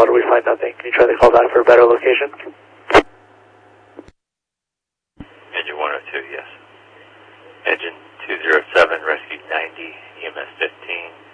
water, we find nothing. Can you try to call back for a better location? Engine 102, yes. Engine 207, rescue 90, EMS 15.